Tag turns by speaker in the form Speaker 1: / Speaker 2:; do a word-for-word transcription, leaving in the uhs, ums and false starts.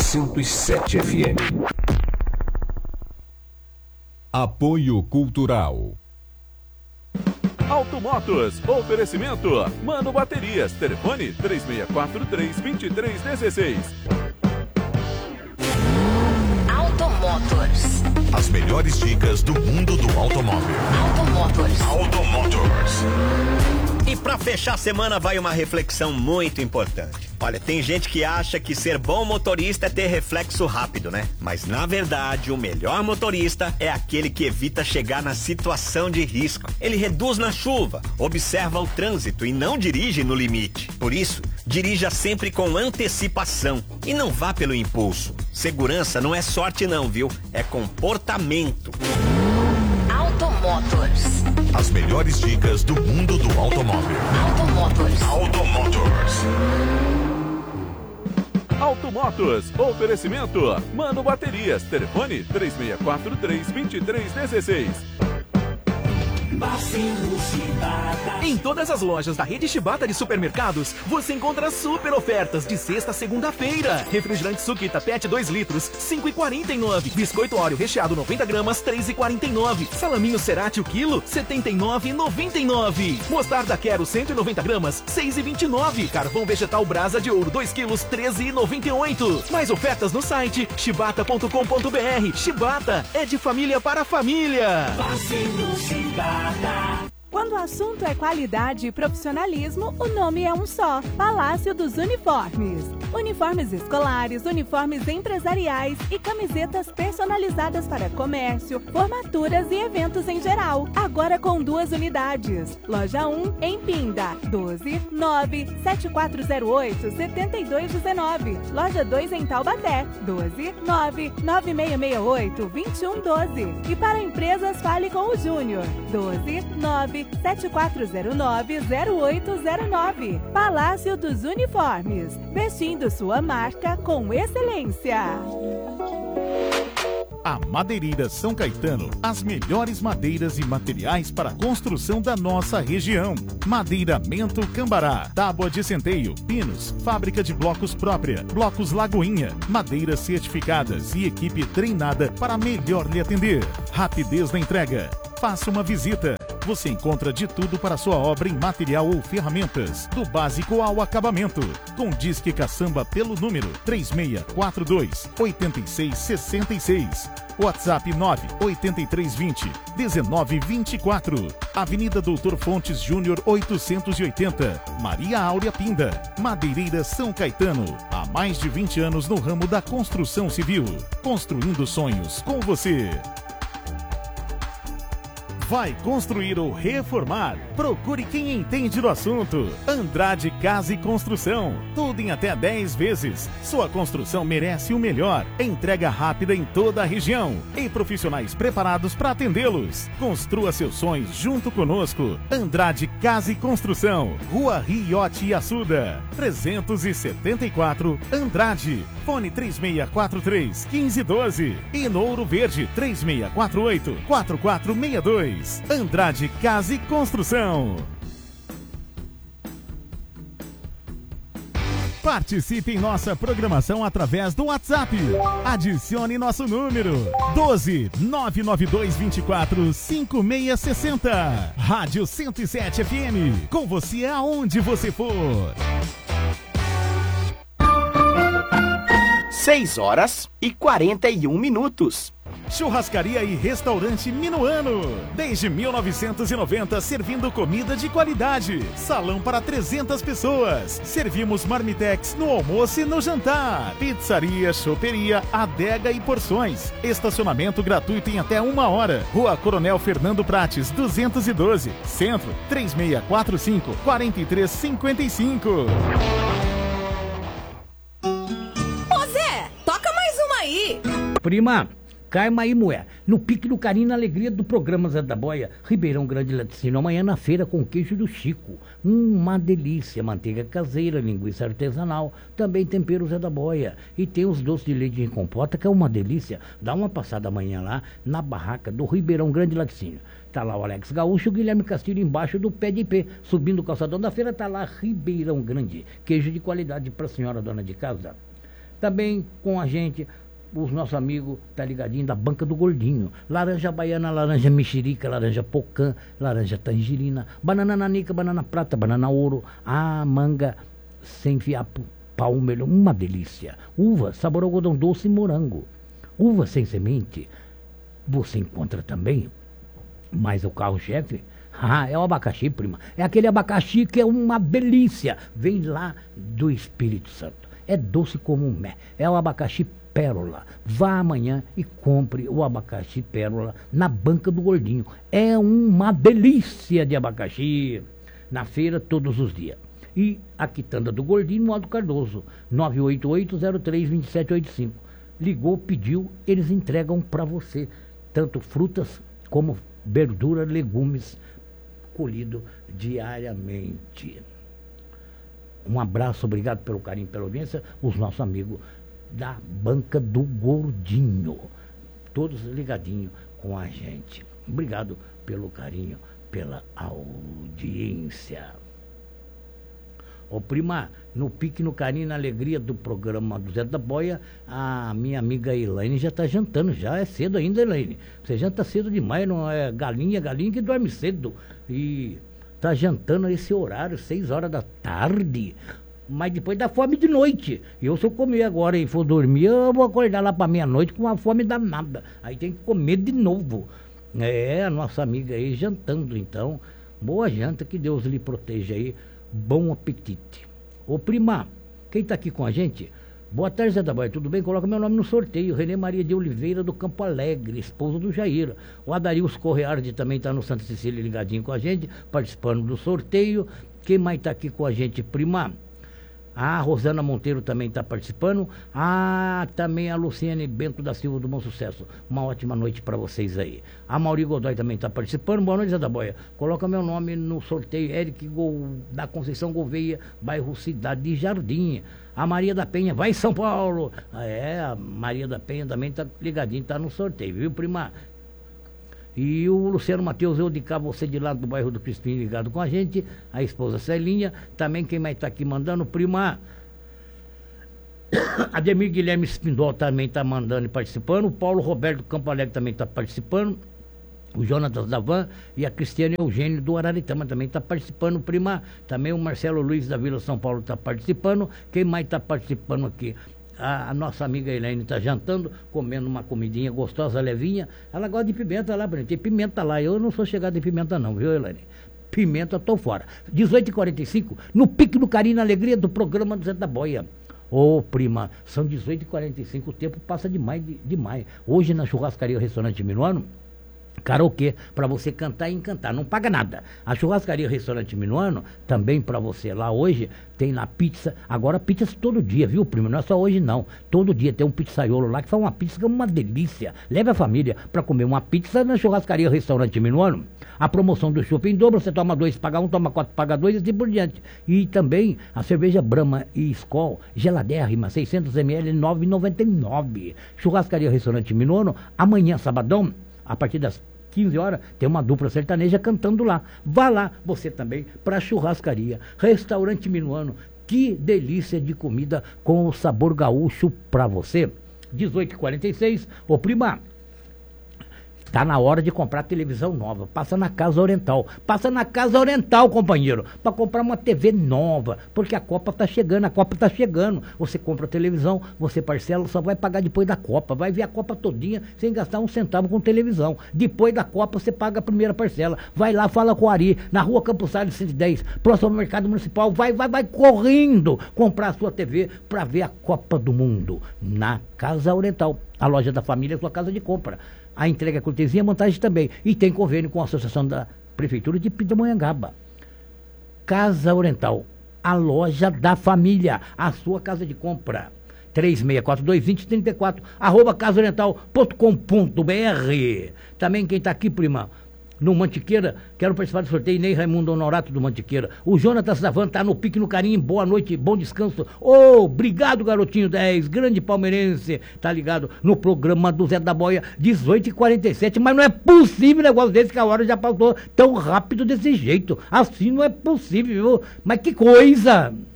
Speaker 1: cento e sete F M.
Speaker 2: Apoio Cultural.
Speaker 3: Automotos, oferecimento Mano Baterias, telefone três seis quatro três, dois três um seis.
Speaker 4: Automotors.
Speaker 5: As melhores dicas do mundo do automóvel.
Speaker 4: Automotors.
Speaker 5: Automotors.
Speaker 6: E pra fechar a semana vai uma reflexão muito importante. Olha, tem gente que acha que ser bom motorista é ter reflexo rápido, né? Mas na verdade, o melhor motorista é aquele que evita chegar na situação de risco. Ele reduz na chuva, observa o trânsito e não dirige no limite. Por isso, dirija sempre com antecipação e não vá pelo impulso. Segurança não é sorte não, viu? É comportamento.
Speaker 4: Automotors.
Speaker 5: As melhores dicas do mundo do automóvel.
Speaker 4: Automotors.
Speaker 5: Automotors.
Speaker 3: Automotos, oferecimento Mano Baterias, telefone três seis quatro três, dois três um seis.
Speaker 7: Em todas as lojas da rede Shibata de supermercados, você encontra super ofertas de sexta a segunda-feira. Refrigerante Suquita Pet dois litros, cinco reais e quarenta e nove. Biscoito Oreo recheado noventa gramas, três reais e quarenta e nove. Salaminho Cerati o quilo, setenta e nove reais e noventa e nove. Mostarda Quero cento e noventa gramas, seis reais e vinte e nove. Carvão Vegetal Brasa de Ouro dois quilos, treze reais e noventa e oito. Mais ofertas no site shibata ponto com ponto b r. Shibata é de família para família.
Speaker 8: Quando o assunto é qualidade e profissionalismo, o nome é um só: Palácio dos Uniformes. Uniformes escolares, uniformes empresariais e camisetas personalizadas para comércio, formaturas e eventos em geral. Agora com duas unidades. Loja um em Pinda, doze nove sete quatro zero oito sete dois um nove. Loja dois em Taubaté, doze nove nove seis seis oito dois um um doze. E para empresas, fale com o Júnior, doze nove sete quatro zero nove zero oito zero nove. Palácio dos Uniformes, vestindo sua marca com excelência.
Speaker 9: A Madeireira São Caetano, as melhores madeiras e materiais para a construção da nossa região. Madeiramento Cambará, tábua de centeio, pinos, fábrica de blocos própria, blocos Lagoinha, madeiras certificadas e equipe treinada para melhor lhe atender. Rapidez na entrega. Faça uma visita. Você encontra de tudo para sua obra em material ou ferramentas, do básico ao acabamento. Com Disque Caçamba pelo número três seis quatro dois, oito seis seis seis. WhatsApp nove oito três dois zero um nove dois quatro. Avenida Doutor Fontes Júnior oitocentos e oitenta. Maria Áurea Pinda. Madeireira São Caetano. Há mais de vinte anos no ramo da construção civil. Construindo sonhos com você. Vai construir ou reformar? Procure quem entende do assunto. Andrade Casa e Construção. Tudo em até dez vezes. Sua construção merece o melhor. Entrega rápida em toda a região. E profissionais preparados para atendê-los. Construa seus sonhos junto conosco. Andrade Casa e Construção. Rua Riote e Açuda. trezentos e setenta e quatro, Andrade. Fone três seis quatro três, um cinco um dois. E no Ouro Verde, três seis quatro oito, quatro quatro seis dois. Andrade Casa e Construção. Participe em nossa programação através do WhatsApp. Adicione nosso número doze nove nove dois dois quatro cinco seis seis zero. Rádio cento e sete F M. Com você aonde você for.
Speaker 10: seis horas e quarenta e um minutos.
Speaker 9: Churrascaria e Restaurante Minuano. Desde mil novecentos e noventa, servindo comida de qualidade. Salão para trezentas pessoas. Servimos marmitex no almoço e no jantar. Pizzaria, choperia, adega e porções. Estacionamento gratuito em até uma hora. Rua Coronel Fernando Prates, duzentos e doze. Centro, três seis quatro cinco, quatro três cinco cinco.
Speaker 11: Ô Zé, toca mais uma aí.
Speaker 12: Prima, Carma aí, mulher, no pique do carinho e na alegria do programa Zé da Boia, Ribeirão Grande Laticínio, amanhã na feira com queijo do Chico. Hum, uma delícia, manteiga caseira, linguiça artesanal, também tempero Zé da Boia. E tem os doces de leite em compota, que é uma delícia. Dá uma passada amanhã lá na barraca do Ribeirão Grande Laticínio. Tá lá o Alex Gaúcho e o Guilherme Castilho embaixo do pé de pé. Subindo o calçadão da feira, tá lá Ribeirão Grande. Queijo de qualidade pra senhora dona de casa. Também com a gente, os nossos amigos, tá ligadinho, da Banca do Gordinho. Laranja baiana, laranja mexerica, laranja pocã, laranja tangerina, banana nanica, banana prata, banana ouro, a manga sem fiapo, palmelo, uma delícia. Uva, sabor algodão doce e morango. Uva sem semente, você encontra também, mas o carro-chefe, ah, é o abacaxi, prima. É aquele abacaxi que é uma delícia. Vem lá do Espírito Santo. É doce como um mé. É o abacaxi pérola. Vá amanhã e compre o abacaxi pérola na Banca do Gordinho. É uma delícia de abacaxi. Na feira todos os dias. E a quitanda do Gordinho, no Alto Cardoso. nove oito oito, zero três, dois sete oito cinco. Ligou, pediu, eles entregam para você. Tanto frutas como verdura, legumes, colhido diariamente. Um abraço, obrigado pelo carinho, pela audiência, os nossos amigos da Banca do Gordinho, todos ligadinhos com a gente. Obrigado pelo carinho, pela audiência. Ô prima, no pique, no carinho, na alegria do programa do Zé da Boia, a minha amiga Elaine já está jantando, já é cedo ainda, Elaine. Você janta cedo demais, não é galinha, galinha que dorme cedo. E está jantando a esse horário, seis horas da tarde. Mas depois dá fome de noite. Eu, se eu comer agora e for dormir, eu vou acordar lá para meia-noite com uma fome danada. Aí tem que comer de novo. É, a nossa amiga aí jantando, então. Boa janta, que Deus lhe proteja aí. Bom apetite. Ô prima, quem está aqui com a gente? Boa tarde, Zé da Boia, tudo bem? Coloca meu nome no sorteio. Renê Maria de Oliveira, do Campo Alegre, esposa do Jair. O Adarilson Correardi também está no Santa Cecília ligadinho com a gente, participando do sorteio. Quem mais está aqui com a gente, prima? A Rosana Monteiro também está participando. Ah, também a Luciane Bento da Silva do Bom Sucesso. Uma ótima noite para vocês aí. A Mauri Godoy também está participando. Boa noite, Zé da Boia. Coloca meu nome no sorteio. Eric Gol, da Conceição Gouveia, bairro Cidade de Jardim. A Maria da Penha, vai São Paulo. Ah, é, a Maria da Penha também está ligadinho, está no sorteio, viu, prima? E o Luciano Matheus, eu de cá, você de lá do bairro do Crispim, ligado com a gente. A esposa Celinha. Também quem mais está aqui mandando, prima. Ademir Guilherme Spindol também está mandando e participando. O Paulo Roberto Campo Alegre também está participando. O Jonatas da Van e a Cristiane Eugênio do Araritama também está participando, prima. Também o Marcelo Luiz da Vila São Paulo está participando. Quem mais está participando aqui? A, a nossa amiga Elaine está jantando, comendo uma comidinha gostosa, levinha. Ela gosta de pimenta lá, tem pimenta lá. Eu não sou chegado em pimenta não, viu, Elaine? Pimenta, estou fora. dezoito e quarenta e cinco, no pique do carinho, na alegria do programa do Zé da Boia. Ô, prima, são dezoito e quarenta e cinco, o tempo passa demais, de, demais. Hoje na churrascaria Restaurante Minuano, karaokê, para você cantar e encantar, não paga nada. A churrascaria Restaurante Minuano, também para você lá hoje, tem lá pizza, agora pizzas todo dia, viu, primo? Não é só hoje não, todo dia tem um pizzaiolo lá que faz uma pizza que é uma delícia. Leve a família para comer uma pizza na churrascaria Restaurante Minuano. A promoção do shopping em dobro, você toma dois, paga um, toma quatro, paga dois e assim por diante. E também a cerveja Brahma e Skol, geladérrima, seiscentos mililitros, nove reais e noventa e nove centavos. Churrascaria Restaurante Minuano, amanhã, sabadão, a partir das quinze horas, tem uma dupla sertaneja cantando lá. Vá lá, você também, para a churrascaria Restaurante Minuano. Que delícia de comida com o sabor gaúcho para você. dezoito e quarenta e seis, ô prima, tá na hora de comprar televisão nova. Passa na Casa Oriental. Passa na Casa Oriental, companheiro, para comprar uma T V nova, porque a Copa tá chegando, a Copa tá chegando. Você compra a televisão, você parcela, só vai pagar depois da Copa. Vai ver a Copa todinha sem gastar um centavo com televisão. Depois da Copa você paga a primeira parcela. Vai lá, fala com o Ari, na Rua Campos Salles cento e dez, próximo ao Mercado Municipal. Vai, vai, vai correndo comprar a sua T V para ver a Copa do Mundo na Casa Oriental. A loja da família é sua casa de compra. A entrega é cortesia, montagem também. E tem convênio com a Associação da Prefeitura de Pindamonhangaba. Casa Oriental, a loja da família, a sua casa de compra. três seis quatro dois, dois zero três quatro, arroba casa oriental ponto com ponto b r. Também quem está aqui, prima, no Mantiqueira, quero participar do sorteio, Ney Raimundo Honorato do Mantiqueira. O Jonatas Davan tá no pique, no carinho, boa noite, bom descanso. Ô, oh, obrigado, garotinho dez, grande palmeirense, tá ligado no programa do Zé da Boia, dezoito e quarenta e sete, mas não é possível um negócio desse que a hora já passou tão rápido desse jeito, assim não é possível, viu? Mas que coisa!